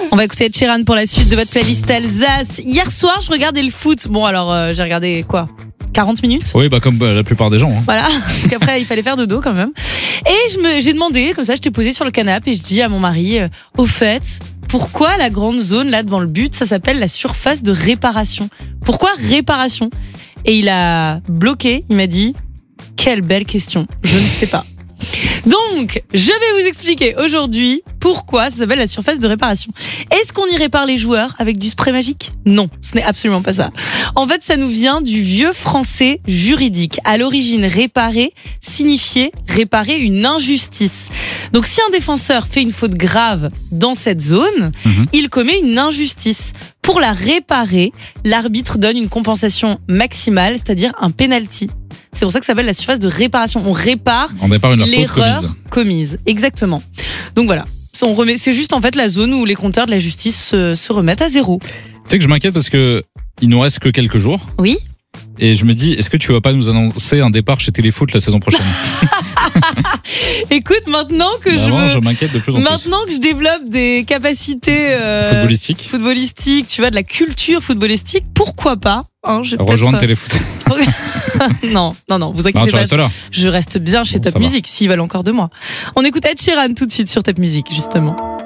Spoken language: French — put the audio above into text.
On va écouter Ed Sheeran pour la suite de votre playlist Alsace. Hier soir, je regardais le foot. Bon, alors, j'ai regardé quoi ? 40 minutes ? Oui, comme la plupart des gens. Hein. Voilà, parce qu'après, il fallait faire dodo quand même. Et j'ai demandé, comme ça, j'étais posée sur le canapé et je dis à mon mari, au fait, pourquoi la grande zone là devant le but, ça s'appelle la surface de réparation ? Pourquoi réparation ? Et il a bloqué, il m'a dit, quelle belle question, je ne sais pas. Donc, je vais vous expliquer aujourd'hui pourquoi ça s'appelle la surface de réparation. Est-ce qu'on y répare les joueurs avec du spray magique ? Non, ce n'est absolument pas ça. En fait, ça nous vient du vieux français juridique. À l'origine, réparer signifiait réparer une injustice. Donc, si un défenseur fait une faute grave dans cette zone, il commet une injustice. Pour la réparer, l'arbitre donne une compensation maximale, c'est-à-dire un penalty. C'est pour ça que ça s'appelle la surface de réparation. On répare l'erreur commise. Exactement. Donc voilà. C'est juste en fait la zone où les compteurs de la justice se remettent à zéro. Tu sais que je m'inquiète parce que il nous reste que quelques jours. Oui. Et je me dis, est-ce que tu vas pas nous annoncer un départ chez Téléfoot la saison prochaine ? Écoute, maintenant que je m'inquiète de plus en plus. Maintenant que je développe des capacités footballistiques, tu vois, de la culture footballistique, pourquoi pas rejoindre Téléfoot. Non, vous inquiétez tu pas. restes là. Je reste bien chez Top Music, s'ils veulent encore de moi. On écoute Ed Sheeran tout de suite sur Top Music, justement.